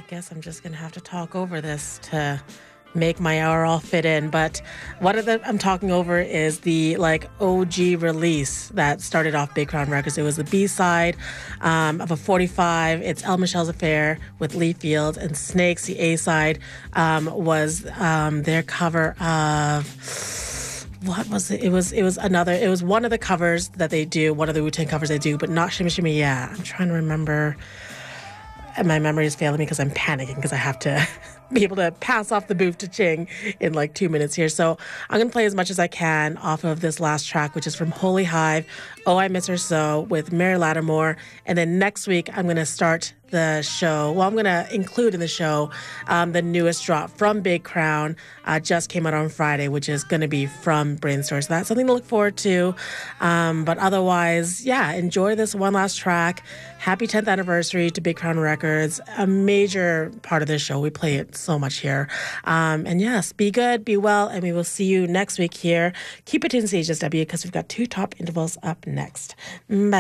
guess I'm just going to have to talk over this to make my hour all fit in. But what I'm talking over is the OG release that started off Big Crown Records. It was the B-side of a 45. It's El Michelle's Affair with Lee Fields, and Snakes. The A-side was their cover of... What was it? It was one of the covers that they do, one of the Wu-Tang covers they do, but not Shimmy Shimmy Yeah. I'm trying to remember. And my memory is failing me because I'm panicking because I have to be able to pass off the booth to Ching in 2 minutes here. So I'm going to play as much as I can off of this last track, which is from Holy Hive, Oh, I Miss Her So, with Mary Lattimore. And then next week, I'm going to start the show. Well, I'm going to include in the show the newest drop from Big Crown. Just came out on Friday, which is going to be from Brainstorm. So that's something to look forward to. But otherwise, yeah, enjoy this one last track. Happy 10th anniversary to Big Crown Records. A major part of this show. We play it so much here. And yes, be good, be well, and we will see you next week here. Keep it tuned to CHSW because we've got 2 top intervals up next. Bye.